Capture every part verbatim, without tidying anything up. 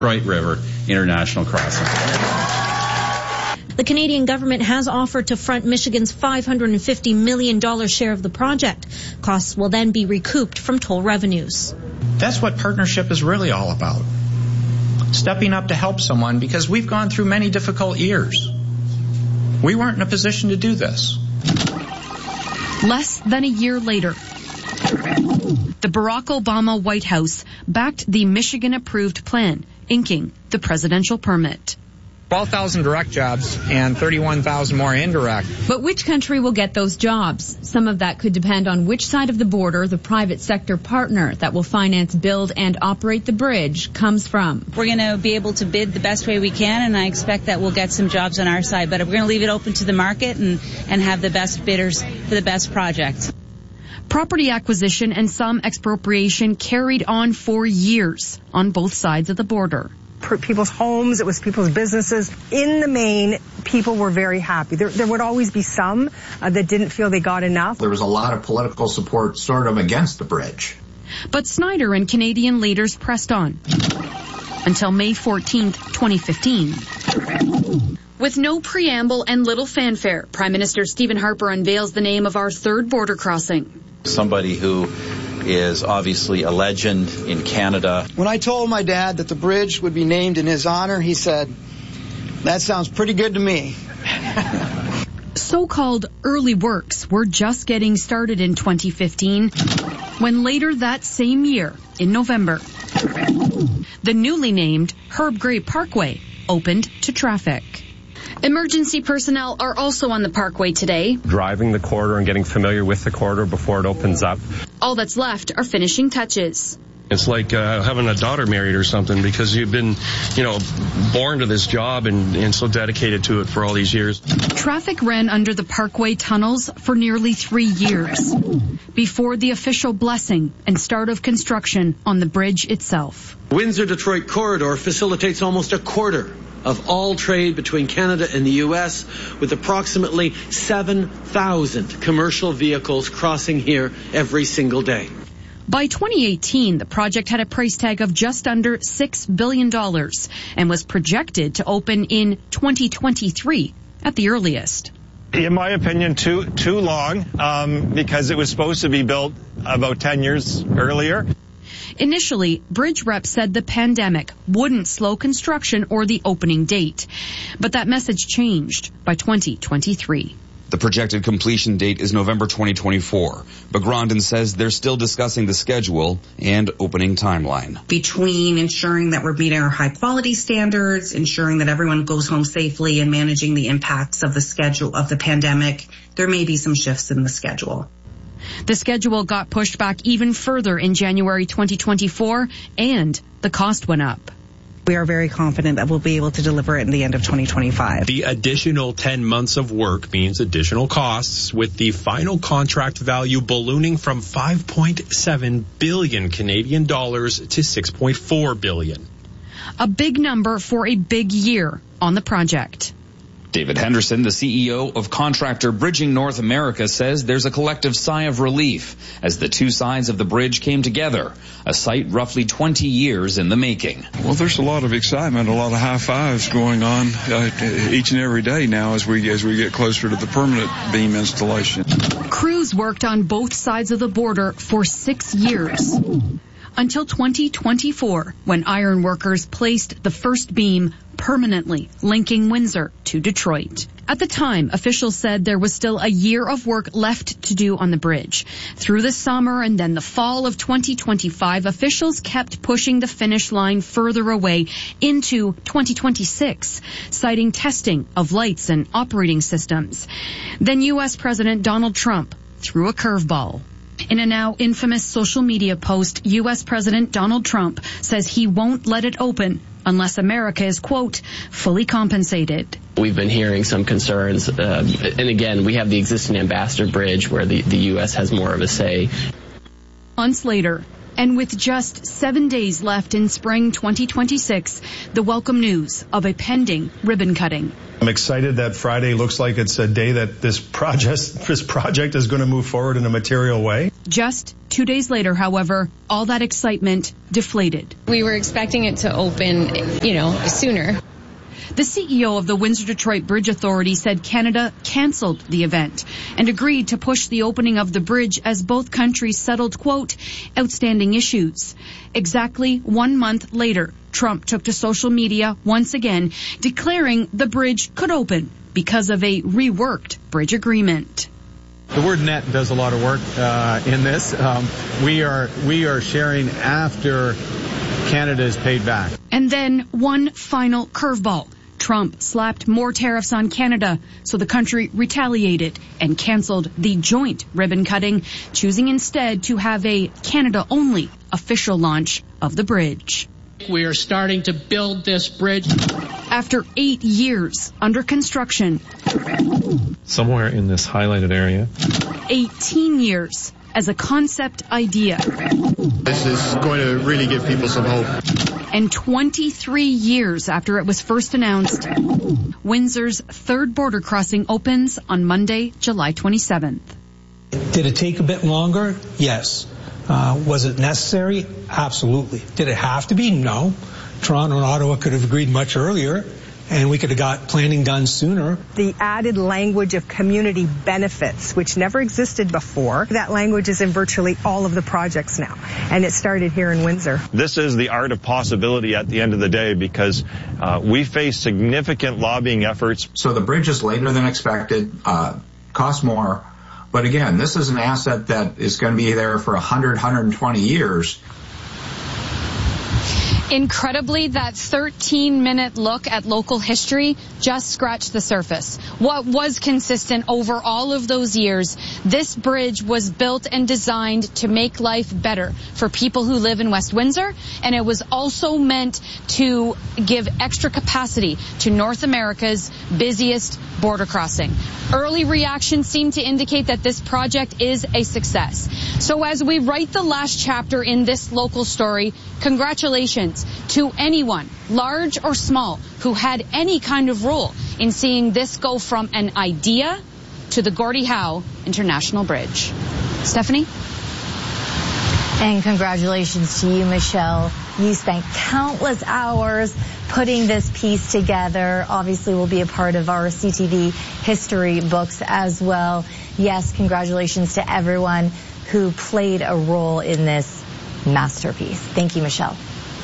Wright River International Crossing. The Canadian government has offered to front Michigan's five hundred fifty million dollars share of the project. Costs will then be recouped from toll revenues. That's what partnership is really all about. Stepping up to help someone because we've gone through many difficult years. We weren't in a position to do this. Less than a year later, the Barack Obama White House backed the Michigan-approved plan, inking the presidential permit. twelve thousand direct jobs and thirty-one thousand more indirect. But which country will get those jobs? Some of that could depend on which side of the border the private sector partner that will finance, build, and operate the bridge comes from. We're going to be able to bid the best way we can, and I expect that we'll get some jobs on our side. But we're going to leave it open to the market and, and have the best bidders for the best project. Property acquisition and some expropriation carried on for years on both sides of the border. People's homes, it was people's businesses. In the main, people were very happy. There, there would always be some uh, that didn't feel they got enough. There was a lot of political support sort of against the bridge. But Snyder and Canadian leaders pressed on until May fourteenth, twenty fifteen. With no preamble and little fanfare, Prime Minister Stephen Harper unveils the name of our third border crossing. Somebody who is obviously a legend in Canada. When I told my dad that the bridge would be named in his honor, he said, "That sounds pretty good to me." So-called early works were just getting started in twenty fifteen, when later that same year, in November, the newly named Herb Gray Parkway opened to traffic. Emergency personnel are also on the parkway today. Driving the corridor and getting familiar with the corridor before it opens up. All that's left are finishing touches. It's like uh, having a daughter married or something, because you've been, you know, born to this job and, and so dedicated to it for all these years. Traffic ran under the parkway tunnels for nearly three years before the official blessing and start of construction on the bridge itself. Windsor-Detroit corridor facilitates almost a quarter of all trade between Canada and the U S, with approximately seven thousand commercial vehicles crossing here every single day. By twenty eighteen, the project had a price tag of just under six billion dollars and was projected to open in twenty twenty-three at the earliest. In my opinion, too too long, um, because it was supposed to be built about ten years earlier. Initially, bridge reps said the pandemic wouldn't slow construction or the opening date. But that message changed by twenty twenty-three. The projected completion date is November twenty twenty-four, but Grondin says they're still discussing the schedule and opening timeline. Between ensuring that we're meeting our high quality standards, ensuring that everyone goes home safely, and managing the impacts of the schedule of the pandemic, there may be some shifts in the schedule. The schedule got pushed back even further in January twenty twenty-four, and the cost went up. We are very confident that we'll be able to deliver it in the end of twenty twenty-five. The additional ten months of work means additional costs, with the final contract value ballooning from five point seven billion Canadian dollars to six point four billion. A big number for a big year on the project. David Henderson, the C E O of contractor Bridging North America, says there's a collective sigh of relief as the two sides of the bridge came together, a site roughly twenty years in the making. Well, there's a lot of excitement, a lot of high fives going on uh, each and every day now as we as we get closer to the permanent beam installation. Crews worked on both sides of the border for six years. Until twenty twenty-four, when iron workers placed the first beam permanently linking Windsor to Detroit. At the time, officials said there was still a year of work left to do on the bridge. Through the summer and then the fall of twenty twenty-five, officials kept pushing the finish line further away into twenty twenty-six, citing testing of lights and operating systems. Then U S President Donald Trump threw a curveball. In a now infamous social media post, U S President Donald Trump says he won't let it open unless America is, quote, fully compensated. We've been hearing some concerns, uh, and again, we have the existing Ambassador Bridge where the, the U S has more of a say. Months later, And with just seven days left in spring twenty twenty-six, the welcome news of a pending ribbon cutting. I'm excited that Friday looks like it's a day that this project, this project is going to move forward in a material way. Just two days later, however, all that excitement deflated. We were expecting it to open, you know, sooner. The C E O of the Windsor-Detroit Bridge Authority said Canada canceled the event and agreed to push the opening of the bridge as both countries settled, quote, outstanding issues. Exactly one month later, Trump took to social media once again, declaring the bridge could open because of a reworked bridge agreement. The word net does a lot of work uh, in this. Um, we are we are sharing after Canada is paid back. And then one final curveball. Trump slapped more tariffs on Canada, so the country retaliated and canceled the joint ribbon cutting, choosing instead to have a Canada-only official launch of the bridge. We are starting to build this bridge. After eight years under construction. Somewhere in this highlighted area. eighteen years as a concept idea. This is going to really give people some hope. And twenty-three years after it was first announced, Windsor's third border crossing opens on Monday, July twenty-seventh. Did it take a bit longer? Yes. Uh, was it necessary? Absolutely. Did it have to be? No. Toronto and Ottawa could have agreed much earlier, and we could have got planning done sooner. The added language of community benefits, which never existed before, that language is in virtually all of the projects now, and it started here in Windsor. This is the art of possibility at the end of the day, because uh, we face significant lobbying efforts. So the bridge is later than expected, uh, costs more, but again, this is an asset that is going to be there for one hundred, one hundred twenty years. Incredibly, that thirteen minute look at local history just scratched the surface. What was consistent over all of those years, this bridge was built and designed to make life better for people who live in West Windsor, and it was also meant to give extra capacity to North America's busiest border crossing. Early reactions seem to indicate that this project is a success. So as we write the last chapter in this local story, congratulations to anyone, large or small, who had any kind of role in seeing this go from an idea to the Gordie Howe International Bridge. Stephanie? And congratulations to you, Michelle. You spent countless hours putting this piece together. Obviously, will be a part of our C T V history books as well. Yes, congratulations to everyone who played a role in this masterpiece. Thank you, Michelle.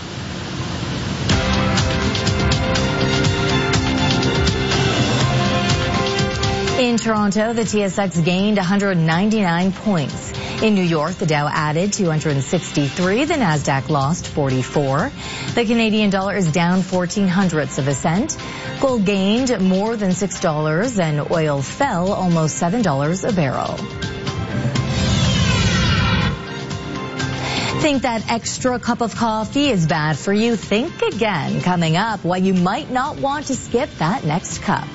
In Toronto, the T S X gained one hundred ninety-nine points. In New York, the Dow added two hundred sixty-three, the Nasdaq lost forty-four. The Canadian dollar is down fourteen hundredths of a cent. Gold gained more than six dollars, and oil fell almost seven dollars a barrel. Think that extra cup of coffee is bad for you? Think again. Coming up, why you might not want to skip that next cup.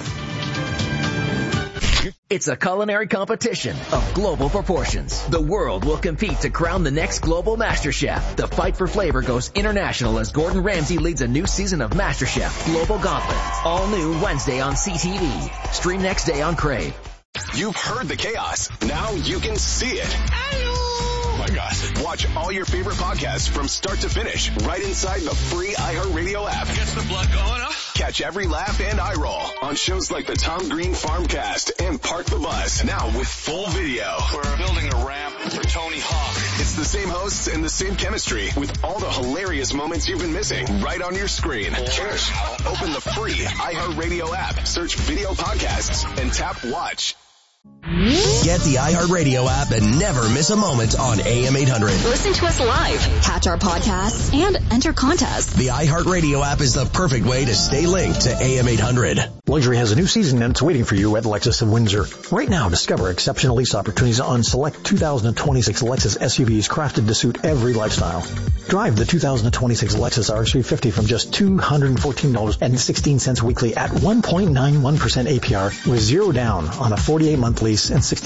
It's a culinary competition of global proportions. The world will compete to crown the next global MasterChef. The fight for flavor goes international as Gordon Ramsay leads a new season of MasterChef Global Gauntlet. All new Wednesday on C T V. Stream next day on Crave. You've heard the chaos. Now you can see it. Oh my gosh. Watch all your favorite podcasts from start to finish right inside the free iHeartRadio app. Gets the blood going, huh? Catch every laugh and eye roll on shows like the Tom Green Farmcast and Park the Bus. Now with full video. We're building a ramp for Tony Hawk. It's the same hosts and the same chemistry with all the hilarious moments you've been missing right on your screen. Cheers. Open the free iHeartRadio app, search video podcasts, and tap watch. Get the iHeartRadio app and never miss a moment on A M eight hundred. Listen to us live, catch our podcasts, and enter contests. The iHeartRadio app is the perfect way to stay linked to A M eight hundred. Luxury has a new season and it's waiting for you at Lexus of Windsor. Right now, discover exceptional lease opportunities on select two thousand twenty-six Lexus S U Vs crafted to suit every lifestyle. Drive the two thousand twenty-six Lexus R X three fifty from just two hundred fourteen dollars and sixteen cents weekly at one point nine one percent A P R with zero down on a forty-eight month lease and sixty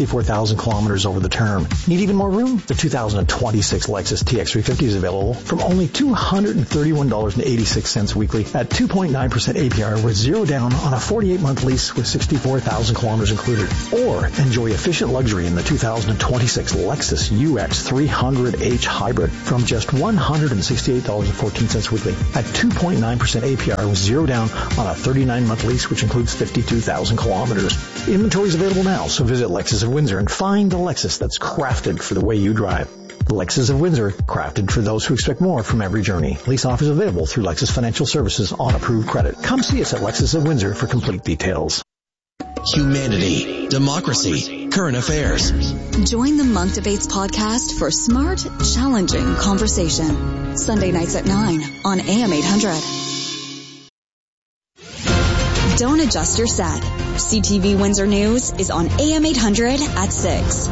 sixty-four thousand kilometers over the term. Need even more room? The two thousand twenty-six Lexus T X three fifty is available from only two hundred thirty-one dollars and eighty-six cents weekly at two point nine percent A P R with zero down on a forty-eight month lease with sixty-four thousand kilometers included. Or enjoy efficient luxury in the two thousand twenty-six Lexus U X three hundred H Hybrid from just one hundred sixty-eight dollars and fourteen cents weekly at two point nine percent A P R with zero down on a thirty-nine month lease which includes fifty-two thousand kilometers. Inventory is available now, so visit Lexus of Windsor and find the Lexus that's crafted for the way you drive. Lexus of Windsor, crafted for those who expect more from every journey. Lease offers available through Lexus Financial Services on approved credit. Come see us at Lexus of Windsor for complete details. Humanity, democracy, current affairs. Join the Monk Debates podcast for smart, challenging conversation. Sunday nights at nine on A M eight hundred. Don't adjust your set. C T V Windsor News is on A M eight hundred at six.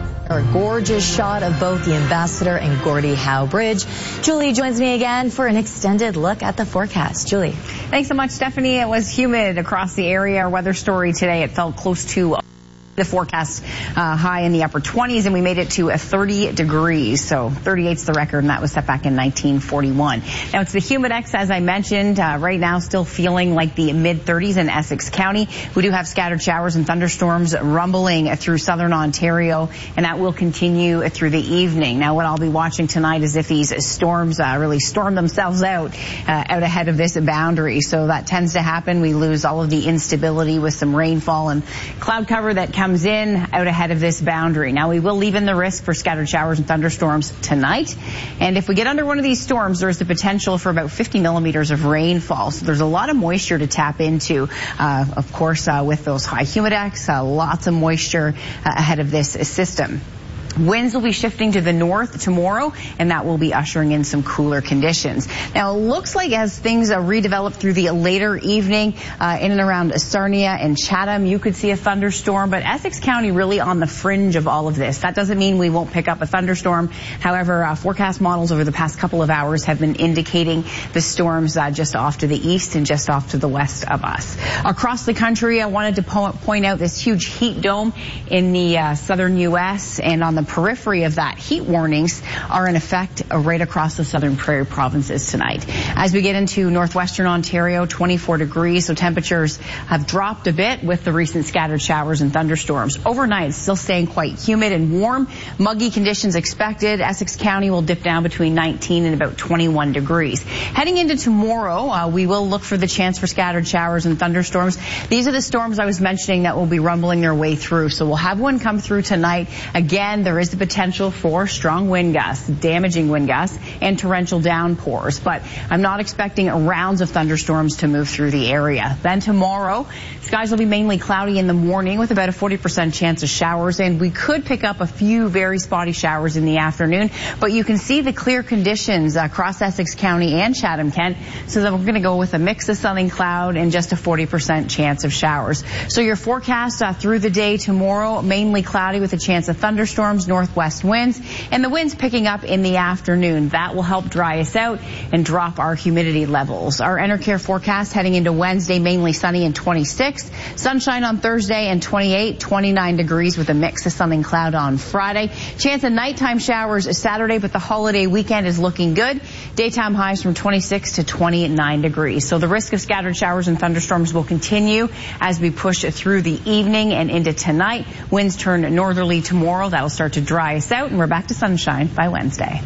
A gorgeous shot of both the Ambassador and Gordie Howe Bridge. Julie joins me again for an extended look at the forecast. Julie. Thanks so much, Stephanie. It was humid across the area. Our weather story today, it felt close to the forecast uh, high in the upper twenties, and we made it to a thirty degrees. So thirty-eight's the record, and that was set back in nineteen forty-one. Now it's the Humidex, as I mentioned, uh, right now still feeling like the mid thirties in Essex County. We do have scattered showers and thunderstorms rumbling through southern Ontario, and that will continue through the evening. Now what I'll be watching tonight is if these storms uh, really storm themselves out, uh, out ahead of this boundary. So that tends to happen. We lose all of the instability with some rainfall and cloud cover that comes comes in out ahead of this boundary. Now we will leave in the risk for scattered showers and thunderstorms tonight. And if we get under one of these storms, there's the potential for about fifty millimeters of rainfall. So there's a lot of moisture to tap into. Uh, of course, uh, with those high humidex, uh, lots of moisture uh, ahead of this system. Winds will be shifting to the north tomorrow, and that will be ushering in some cooler conditions. Now, it looks like as things are redeveloped through the later evening, uh, in and around Sarnia and Chatham, you could see a thunderstorm, but Essex County really on the fringe of all of this. That doesn't mean we won't pick up a thunderstorm. However, uh, forecast models over the past couple of hours have been indicating the storms uh, just off to the east and just off to the west of us. Across the country, I wanted to po- point out this huge heat dome in the uh, southern U S, and on the periphery of that, heat warnings are in effect right across the southern prairie provinces tonight. As we get into northwestern Ontario, twenty-four degrees, so temperatures have dropped a bit with the recent scattered showers and thunderstorms. Overnight, still staying quite humid and warm. Muggy conditions expected. Essex County will dip down between nineteen and about twenty-one degrees. Heading into tomorrow, uh, we will look for the chance for scattered showers and thunderstorms. These are the storms I was mentioning that will be rumbling their way through. So we'll have one come through tonight. Again, there is the potential for strong wind gusts, damaging wind gusts, and torrential downpours. But I'm not expecting rounds of thunderstorms to move through the area. Then tomorrow, skies will be mainly cloudy in the morning with about a forty percent chance of showers, and we could pick up a few very spotty showers in the afternoon. But you can see the clear conditions across Essex County and Chatham-Kent, so then we're going to go with a mix of sun and cloud and just a forty percent chance of showers. So your forecast uh, through the day tomorrow, mainly cloudy with a chance of thunderstorms, northwest winds, and the winds picking up in the afternoon. That will help dry us out and drop our humidity levels. Our Enercare forecast heading into Wednesday, mainly sunny and twenty-six. Sunshine on Thursday and twenty-eight, twenty-nine degrees with a mix of sun and cloud on Friday. Chance of nighttime showers Saturday, but the holiday weekend is looking good. Daytime highs from twenty-six to twenty-nine degrees. So the risk of scattered showers and thunderstorms will continue as we push through the evening and into tonight. Winds turn northerly tomorrow. That'll start to dry us out, and we're back to sunshine by Wednesday.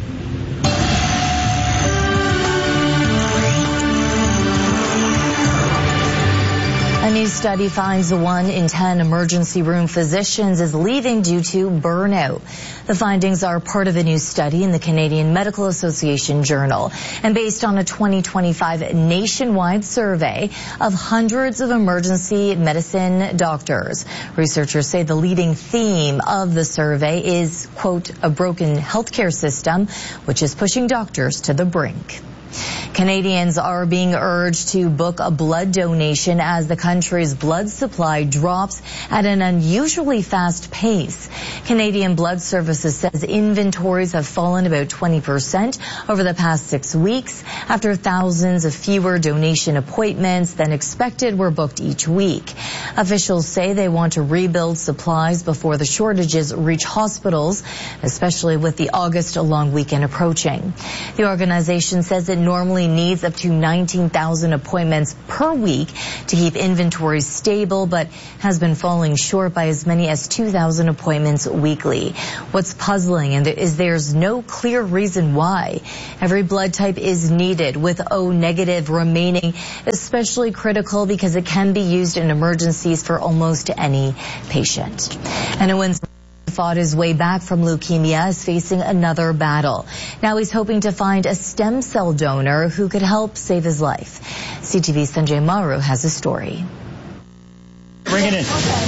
A new study finds one in ten emergency room physicians is leaving due to burnout. The findings are part of a new study in the Canadian Medical Association Journal, and based on a twenty twenty-five nationwide survey of hundreds of emergency medicine doctors. Researchers say the leading theme of the survey is, quote, a broken healthcare system, which is pushing doctors to the brink. Canadians are being urged to book a blood donation as the country's blood supply drops at an unusually fast pace. Canadian Blood Services says inventories have fallen about twenty percent over the past six weeks after thousands of fewer donation appointments than expected were booked each week. Officials say they want to rebuild supplies before the shortages reach hospitals, especially with the August long weekend approaching. The organization says it normally needs up to nineteen thousand appointments per week to keep inventories stable, but has been falling short by as many as two thousand appointments weekly. What's puzzling is there's no clear reason why. Every blood type is needed, with O negative remaining especially critical because it can be used in emergencies for almost any patient. And a Windsor fought his way back from leukemia is facing another battle. Now he's hoping to find a stem cell donor who could help save his life. C T V's Sanjay Maru has a story. Bring it in.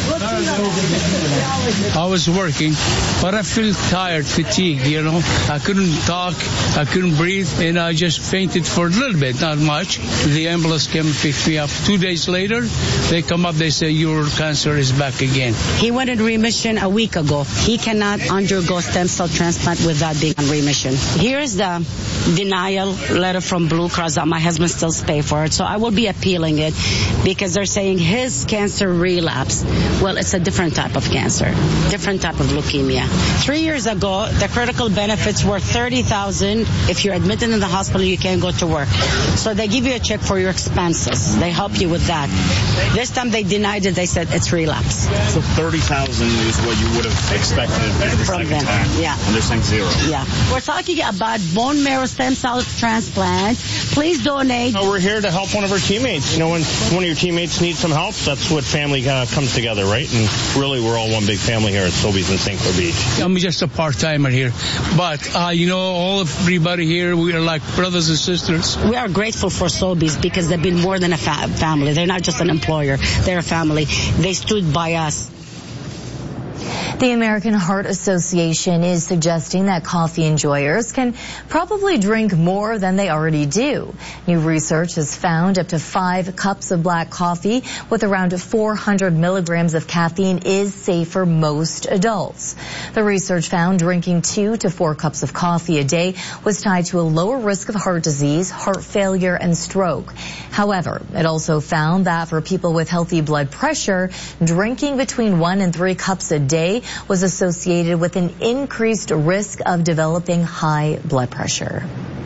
I was working, but I feel tired, fatigued, you know. I couldn't talk, I couldn't breathe, and I just fainted for a little bit, not much. The ambulance came and picked me up. Two days later, they come up, they say, your cancer is back again. He went in remission a week ago. He cannot undergo stem cell transplant without being in remission. Here's the denial letter from Blue Cross that my husband still pays for it, so I will be appealing it because they're saying his cancer relapse. Well, it's a different type of cancer, different type of leukemia. Three years ago, the critical benefits were thirty thousand dollars. If you're admitted in the hospital, you can't go to work. So they give you a check for your expenses. They help you with that. This time they denied it. They said it's relapse. So thirty thousand dollars is what you would have expected the from second them. time. Yeah. And they're saying zero. Yeah. We're talking about bone marrow stem cell transplant. Please donate. No, we're here to help one of our teammates. You know, when one of your teammates needs some help, that's what family uh, comes together, right? And really, we're all one big family here at Sobeys in Saint Clair Beach. I'm just a part-timer here. But, uh, you know, all of everybody here, we are like brothers and sisters. We are grateful for Sobeys because they've been more than a fa- family. They're not just an employer. They're a family. They stood by us. The American Heart Association is suggesting that coffee enjoyers can probably drink more than they already do. New research has found up to five cups of black coffee with around four hundred milligrams of caffeine is safe for most adults. The research found drinking two to four cups of coffee a day was tied to a lower risk of heart disease, heart failure, and stroke. However, it also found that for people with healthy blood pressure, drinking between one and three cups a day was associated with an increased risk of developing high blood pressure.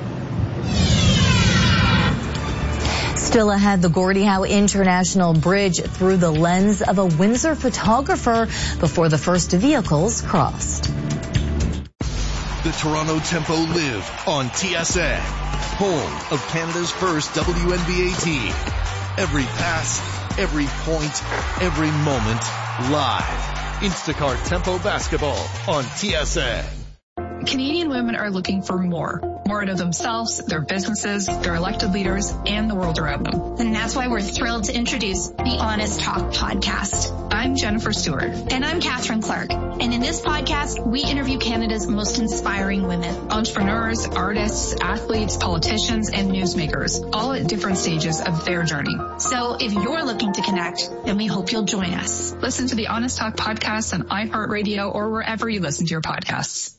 Still ahead, the Gordie Howe International Bridge through the lens of a Windsor photographer before the first vehicles crossed. The Toronto Tempo live on T S N, home of Canada's first W N B A team. Every pass, every point, every moment, live. Instacart Tempo Basketball on T S N. Canadian women are looking for more. More out of themselves, their businesses, their elected leaders, and the world around them. And that's why we're thrilled to introduce the Honest Talk podcast. I'm Jennifer Stewart. And I'm Catherine Clark. And in this podcast, we interview Canada's most inspiring women. Entrepreneurs, artists, athletes, politicians, and newsmakers, all at different stages of their journey. So if you're looking to connect, then we hope you'll join us. Listen to the Honest Talk podcast on iHeartRadio or wherever you listen to your podcasts.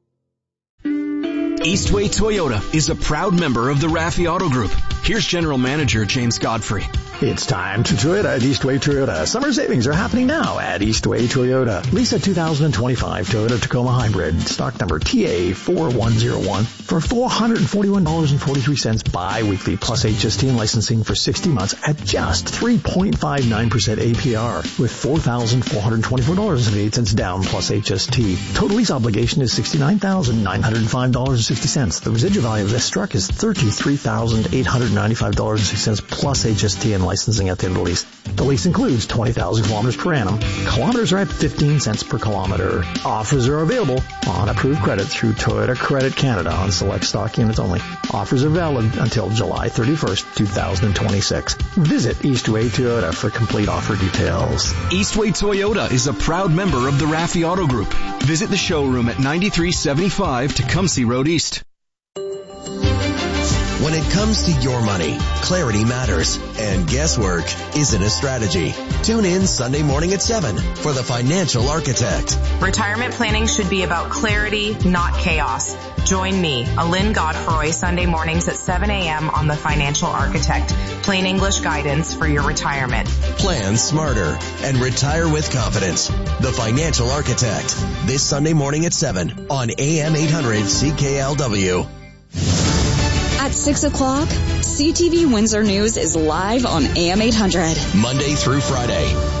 Eastway Toyota is a proud member of the Raffi Auto Group. Here's General Manager James Godfrey. It's time to Toyota at Eastway Toyota. Summer savings are happening now at Eastway Toyota. Lease a two thousand twenty-five Toyota Tacoma Hybrid, stock number T A four one zero one, for four hundred forty-one dollars and forty-three cents bi-weekly plus H S T and licensing for sixty months at just three point five nine percent A P R with four thousand four hundred twenty-four dollars and eight cents down plus H S T. Total lease obligation is sixty-nine thousand nine hundred five dollars and sixty cents. The residual value of this truck is thirty-three thousand eight hundred ninety-five dollars and sixty cents plus H S T and licensing at the end of the lease. The lease includes twenty thousand kilometers per annum. Kilometers are at fifteen cents per kilometer. Offers are available on approved credit through Toyota Credit Canada on select stock units only. Offers are valid until July thirty-first, two thousand twenty-six. Visit Eastway Toyota for complete offer details. Eastway Toyota is a proud member of the Raffi Auto Group. Visit the showroom at ninety-three seventy-five Tecumseh Road East. When it comes to your money, clarity matters, and guesswork isn't a strategy. Tune in Sunday morning at seven for The Financial Architect. Retirement planning should be about clarity, not chaos. Join me, Alin Godfroy, Sunday mornings at seven a.m. on The Financial Architect. Plain English guidance for your retirement. Plan smarter and retire with confidence. The Financial Architect. This Sunday morning at seven on A M eight hundred C K L W. At six o'clock, C T V Windsor News is live on A M eight hundred. Monday through Friday,